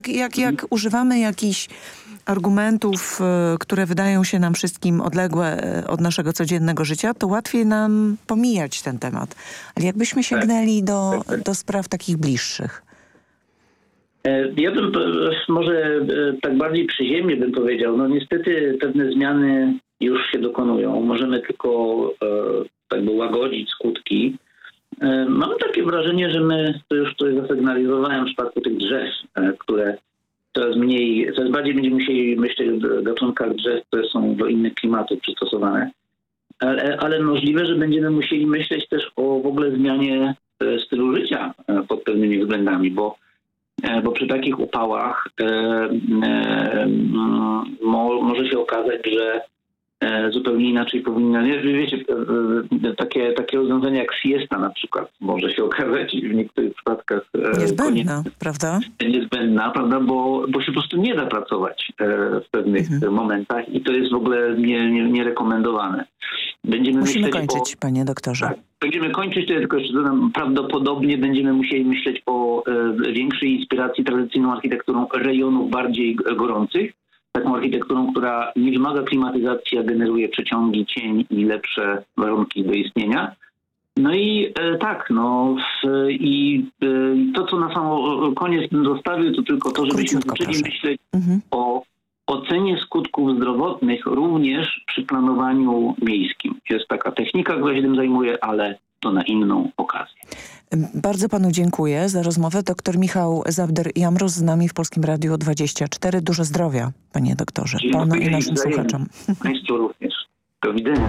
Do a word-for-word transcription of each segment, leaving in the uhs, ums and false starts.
Jak, jak używamy jakichś argumentów, które wydają się nam wszystkim odległe od naszego codziennego życia, to łatwiej nam pomijać ten temat. Ale jakbyśmy sięgnęli do, do spraw takich bliższych? Ja bym może tak bardziej przyziemnie bym powiedział, no niestety pewne zmiany już się dokonują. Możemy tylko tak by łagodzić skutki. Mam takie wrażenie, że my, to już tutaj zasygnalizowałem w przypadku tych drzew, które coraz mniej, coraz bardziej będziemy musieli myśleć o gatunkach drzew, które są do innych klimatów przystosowane. Ale, ale możliwe, że będziemy musieli myśleć też o w ogóle zmianie stylu życia pod pewnymi względami, bo, bo przy takich upałach e, e, mo, może się okazać, że zupełnie inaczej powinno. Wiecie, takie, takie rozwiązania jak siesta na przykład może się okazać w niektórych przypadkach niezbędna, koniec, prawda? Niezbędna, prawda, bo, bo się po prostu nie da pracować w pewnych mhm. momentach i to jest w ogóle nie, nie, nierekomendowane. Będziemy Musimy myśleć kończyć, o, panie doktorze. Tak, będziemy kończyć, to ja tylko jeszcze dodam, prawdopodobnie będziemy musieli myśleć o e, większej inspiracji tradycyjną architekturą rejonów bardziej gorących, taką architekturą, która nie wymaga klimatyzacji, a generuje przeciągi, cień i lepsze warunki do istnienia. No i e, tak, no w, i e, to, co na sam koniec bym zostawił, to tylko to, żebyśmy zaczęli myśleć mhm. o ocenie skutków zdrowotnych również przy planowaniu miejskim. Jest taka technika, która się tym zajmuje, ale to na inną okazję. Bardzo panu dziękuję za rozmowę. Doktor Michał Zawder-Jamroz z nami w Polskim Radiu dwadzieścia cztery. Dużo zdrowia, panie doktorze. Dziękuję panu i naszym słuchaczom. Państwu również. Do widzenia.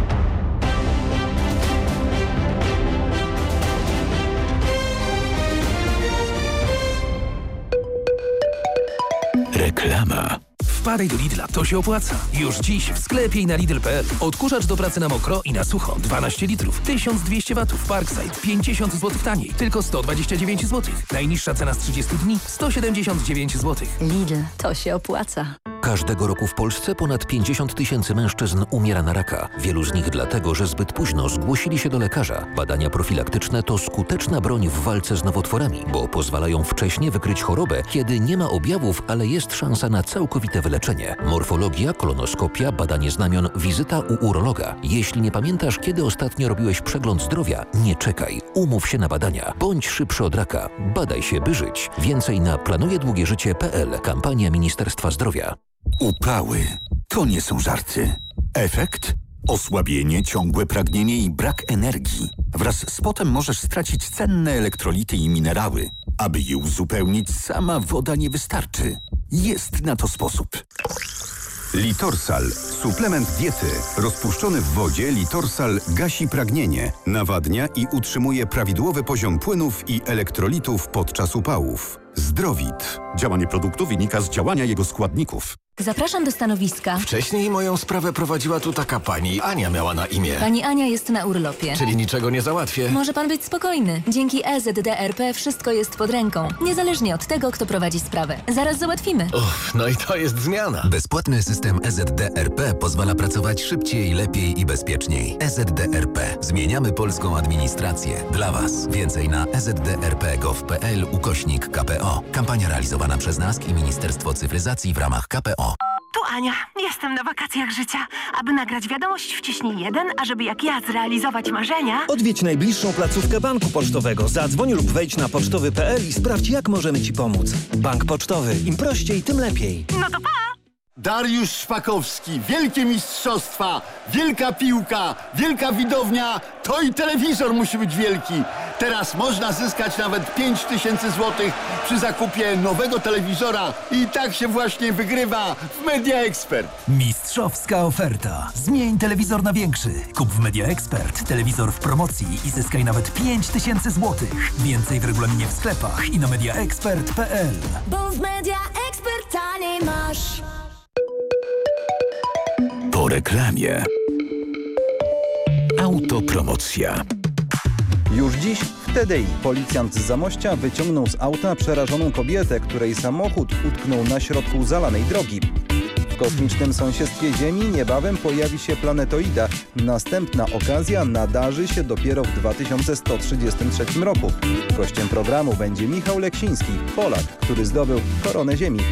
Reklama. Wpadaj do Lidla, to się opłaca. Już dziś w sklepie i na Lidl kropka p l. Odkurzacz do pracy na mokro i na sucho. dwanaście litrów, tysiąc dwieście watów. Parkside, pięćdziesiąt złotych taniej. Tylko sto dwadzieścia dziewięć złotych. Najniższa cena z trzydziestu dni, sto siedemdziesiąt dziewięć złotych. Lidl, to się opłaca. Każdego roku w Polsce ponad pięćdziesiąt tysięcy mężczyzn umiera na raka. Wielu z nich dlatego, że zbyt późno zgłosili się do lekarza. Badania profilaktyczne to skuteczna broń w walce z nowotworami, bo pozwalają wcześnie wykryć chorobę, kiedy nie ma objawów, ale jest szansa na całkowite wyleczenie. Morfologia, kolonoskopia, badanie znamion, wizyta u urologa. Jeśli nie pamiętasz, kiedy ostatnio robiłeś przegląd zdrowia, nie czekaj. Umów się na badania. Bądź szybszy od raka. Badaj się, by żyć. Więcej na planuje długie życie kropka p l. Kampania Ministerstwa Zdrowia. Upały to nie są żarty. Efekt? Osłabienie, ciągłe pragnienie i brak energii. Wraz z potem możesz stracić cenne elektrolity i minerały. Aby je uzupełnić, sama woda nie wystarczy. Jest na to sposób. Litorsal. Suplement diety. Rozpuszczony w wodzie Litorsal gasi pragnienie, nawadnia i utrzymuje prawidłowy poziom płynów i elektrolitów podczas upałów. Zdrowit. Działanie produktu wynika z działania jego składników. Zapraszam do stanowiska. Wcześniej moją sprawę prowadziła tu taka pani. Ania miała na imię. Pani Ania jest na urlopie. Czyli niczego nie załatwię. Może pan być spokojny. Dzięki E Z D R P wszystko jest pod ręką. Niezależnie od tego, kto prowadzi sprawę. Zaraz załatwimy. Uff, no i to jest zmiana. Bezpłatny system E Z D R P pozwala pracować szybciej, lepiej i bezpieczniej. E Z D R P. Zmieniamy polską administrację. Dla Was. Więcej na e z d r p kropka gov kropka p l ukośnik k p o. Kampania realizowana przez N A S K i Ministerstwo Cyfryzacji w ramach K P O. Tu Ania. Jestem na wakacjach życia. Aby nagrać wiadomość, wciśnij jeden, a żeby jak ja zrealizować marzenia... Odwiedź najbliższą placówkę banku pocztowego. Zadzwoń lub wejdź na pocztowy kropka p l i sprawdź, jak możemy Ci pomóc. Bank pocztowy. Im prościej, tym lepiej. No to pa! Dariusz Szpakowski, wielkie mistrzostwa, wielka piłka, wielka widownia, to i telewizor musi być wielki. Teraz można zyskać nawet pięć tysięcy złotych przy zakupie nowego telewizora i tak się właśnie wygrywa w Media Expert. Mistrzowska oferta. Zmień telewizor na większy. Kup w Media Expert telewizor w promocji i zyskaj nawet pięć tysięcy złotych. Więcej w regulaminie w sklepach i na media expert kropka p l. Bo w Media Expert taniej masz. Po reklamie. Autopromocja. Już dziś w T D I policjant z Zamościa wyciągnął z auta przerażoną kobietę, której samochód utknął na środku zalanej drogi. W kosmicznym sąsiedztwie Ziemi niebawem pojawi się planetoida. Następna okazja nadarzy się dopiero w dwa tysiące sto trzydziestym trzecim roku. Gościem programu będzie Michał Leksiński, Polak, który zdobył koronę Ziemi.